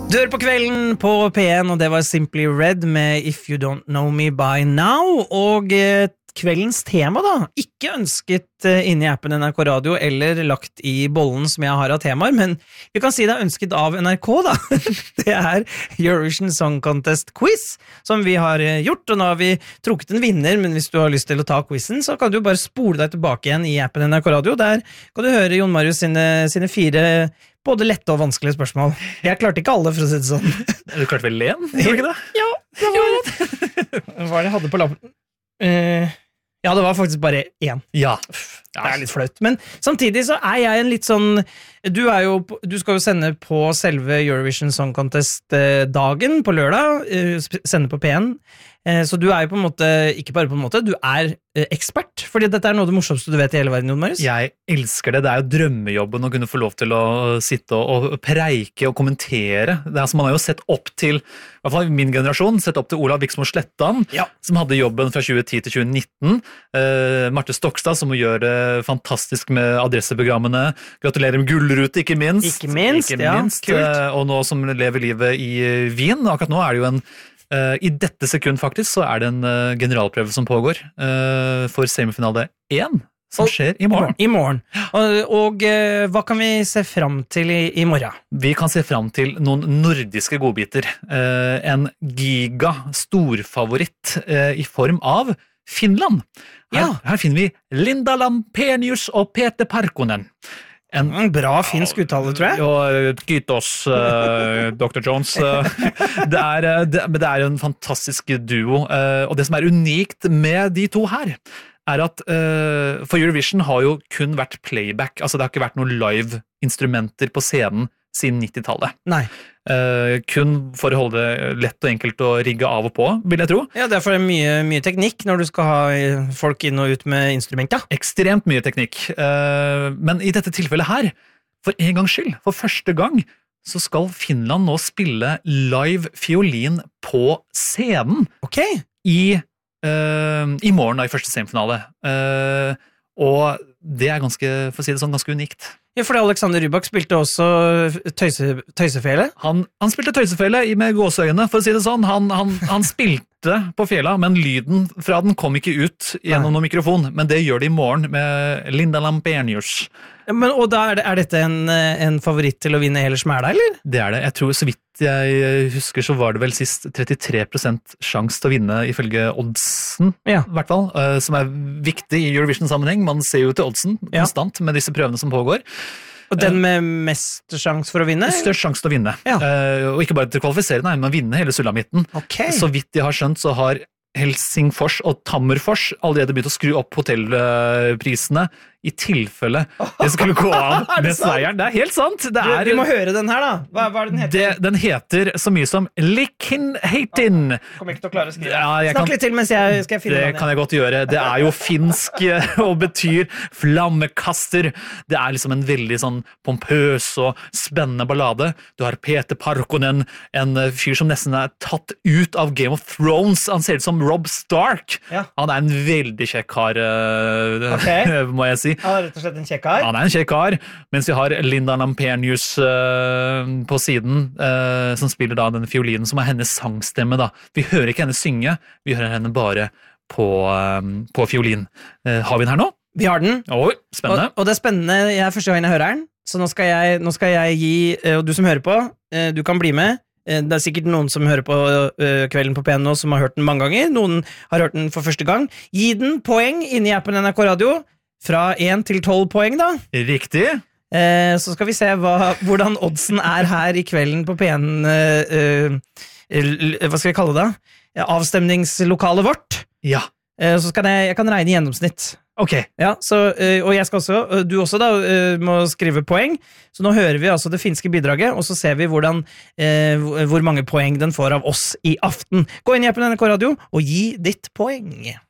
Du hører på Kvelden på P1, og det var Simply Red med If You Don't Know Me By Now, og kveldens tema da, ikke ønsket inn i appen NRK Radio eller lagt i bollen som jeg har av temaer, men vi kan si det er ønsket av NRK da. Det er Eurovision Song Contest Quiz som vi har gjort, og nå har vi trukket en vinner, men hvis du har lyst til å ta quizen, så kan du bare spole deg tilbake igjen i appen NRK Radio. Der kan du høre Jon Marius sine 4 både lette og vanskelige spørsmål. Jeg klarte ikke alle, for å si det sånn. Du klarte vel en? Gjorde ikke det? Ja, det var det. Hva var det jeg hadde på lappen? Ja, det var faktisk bare 1. Ja. Det er litt flaut. Men samtidig så er jeg en litt sånn... Du skal jo sende på selve Eurovision Song Contest-dagen på lørdag, sende på P1. Så du er jo på en måte, ikke bare på en måte, du er ekspert, fordi dette er noe av det morsomste du vet i hele verden, Jon Marius. Jeg elsker det. Det er jo drømmejobben å kunne få lov til å sitte og preike og kommentere. Det er som man har jo sett opp til, i hvert fall i min generasjon, sett opp til Olav Viksmo Slettan, som hadde jobben fra 2010 til 2019. Marte Stokstad, som gjør det fantastisk med adresseprogrammene. Gratulerer med gullrute, ikke minst. Ikke minst, kult. Og nå som lever livet i Wien. Akkurat nå er det jo i dette sekund faktisk, så er det en generalprøve som pågår for semifinale 1, som skjer i morgen. I morgen. Og hva kan vi se fram til i morgen? Vi kan se fram til noen nordiske godbiter. En giga storfavoritt i form av Finland. Her finner vi Linda Lampenius og Peter Parkkonen. En bra finsk uttale, tror jeg. Og Gytos, Dr. Jones. Det er en fantastisk duo, og det som er unikt med de to her, er at for Eurovision har jo kun vært playback, altså det har ikke vært noen live-instrumenter på scenen siden 90-tallet. Nei. Kun for å holde det lett og enkelt å rigge av og på, vil jeg tro. Ja, derfor er det mye teknikk når du skal ha folk inn og ut med instrumenter. Ekstremt mye teknikk. Men i dette tilfellet her, for en gangs skyld, for første gang, så skal Finland nå spille live fiolin på scenen. Ok. I morgen da, i første semifinale. Og det er ganske, for å si det sånn, ganske unikt. Ja, fordi Alexander Rybak spilte også tøysefele. Han spilte tøysefele med gåseøyne, for å si det sånn. Han spilte på fjela, men lyden fra den kom ikke ut gjennom noen mikrofon. Men det gjør det i morgen med Linda Lampenius. Og da er dette en favoritt til å vinne hele smæla, eller? Det er det. Jeg tror, så vidt jeg husker, så var det vel sist 33% sjans til å vinne ifølge oddsen, i hvert fall, som er viktig i Eurovision-sammenheng. Man ser jo til oddsen konstant med disse prøvene som pågår. Og den med mest sjans for å vinne? Størst sjans til å vinne. Og ikke bare til å kvalifisere, nei, men vinne hele sulamitten. Okay. Så vidt jeg har skjønt, så har Helsingfors og Tammerfors allerede begynt å skru opp hotellprisene i tilfelle det skulle gå av med seieren. Det er helt sant. Vi må høre den her da. Hva er det den heter? Den heter så mye som Likinheitin. Kommer ikke til å klare å skrive. Snakk litt til mens jeg skal finne den. Det kan jeg godt gjøre. Det er jo finsk og betyr flammekaster. Det er liksom en veldig sånn pompøs og spennende ballade. Du har Peter Parkkonen, en fyr som nesten er tatt ut av Game of Thrones. Han ser ut som Robb Stark. Han er en veldig kjekk kar, må jeg si. Han er rett og slett en kjekk kar. Han er en kjekk kar, mens vi har Linda Lampenius på siden, som spiller da den fiolinen som er hennes sangstemme da. Vi hører ikke henne synge, vi hører henne bare på fiolin. Har vi den her nå? Vi har den. Spennende. Og det er spennende, jeg er første gang jeg hører den, så nå skal jeg gi, og du som hører på, du kan bli med. Det er sikkert noen som hører på Kvelden på P1 nå som har hørt den mange ganger. Noen har hørt den for første gang. Gi den poeng inne i appen NRK Radio. Fra 1 til 12 poeng, da. Riktig. Så skal vi se hvordan oddsen er her i Kvelden på P1. Hva skal vi kalle det? Avstemningslokalet vårt. Ja. Så jeg kan regne i gjennomsnitt. Ok. Ja, og jeg skal også, du også da, må skrive poeng. Så nå hører vi altså det finske bidraget, og så ser vi hvor mange poeng den får av oss i aften. Gå inn i appen NRK Radio og gi ditt poeng.